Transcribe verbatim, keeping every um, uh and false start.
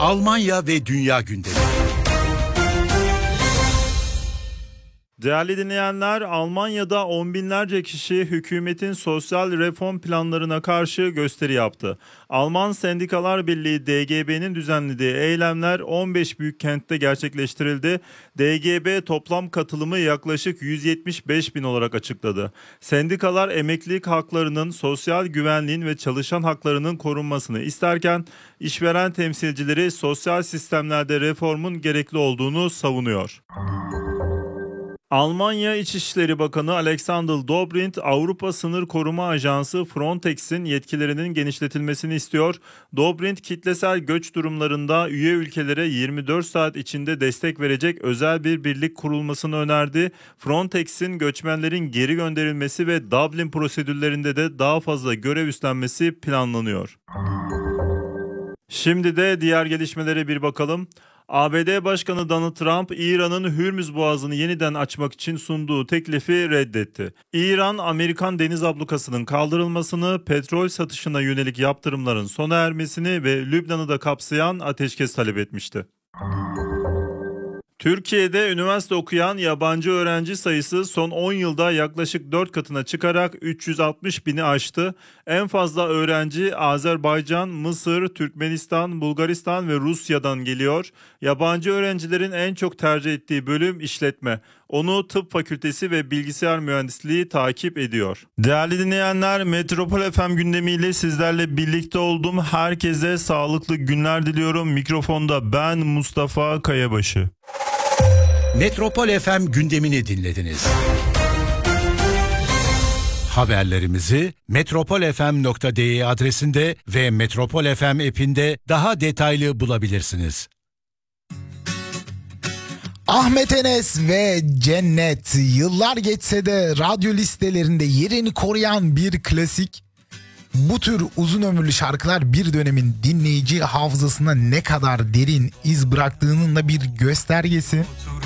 Almanya ve dünya gündemi. Değerli dinleyenler, Almanya'da on binlerce kişi hükümetin sosyal reform planlarına karşı gösteri yaptı. Alman Sendikalar Birliği D G B'nin düzenlediği eylemler on beş büyük kentte gerçekleştirildi. D G B toplam katılımı yaklaşık yüz yetmiş beş bin olarak açıkladı. Sendikalar emeklilik haklarının, sosyal güvenliğin ve çalışan haklarının korunmasını isterken işveren temsilcileri sosyal sistemlerde reformun gerekli olduğunu savunuyor. Almanya İçişleri Bakanı Alexander Dobrindt, Avrupa Sınır Koruma Ajansı Frontex'in yetkilerinin genişletilmesini istiyor. Dobrindt, kitlesel göç durumlarında üye ülkelere yirmi dört saat içinde destek verecek özel bir birlik kurulmasını önerdi. Frontex'in göçmenlerin geri gönderilmesi ve Dublin prosedürlerinde de daha fazla görev üstlenmesi planlanıyor. Şimdi de diğer gelişmelere bir bakalım. A B D Başkanı Donald Trump, İran'ın Hürmüz Boğazı'nı yeniden açmak için sunduğu teklifi reddetti. İran, Amerikan deniz ablukasının kaldırılmasını, petrol satışına yönelik yaptırımların sona ermesini ve Lübnan'ı da kapsayan ateşkes talep etmişti. Türkiye'de üniversite okuyan yabancı öğrenci sayısı son on yılda yaklaşık dört katına çıkarak üç yüz altmış bini aştı. En fazla öğrenci Azerbaycan, Mısır, Türkmenistan, Bulgaristan ve Rusya'dan geliyor. Yabancı öğrencilerin en çok tercih ettiği bölüm işletme. Onu tıp fakültesi ve bilgisayar mühendisliği takip ediyor. Değerli dinleyenler, Metropol F M gündemiyle sizlerle birlikte oldum. Herkese sağlıklı günler diliyorum. Mikrofonda ben Mustafa Kayabaşı. Metropol F M gündemini dinlediniz. Haberlerimizi metropol f m nokta d e adresinde ve Metropol F M app'inde daha detaylı bulabilirsiniz. Ahmet Enes ve Cennet, yıllar geçse de radyo listelerinde yerini koruyan bir klasik. Bu tür uzun ömürlü şarkılar bir dönemin dinleyici hafızasına ne kadar derin iz bıraktığının da bir göstergesi.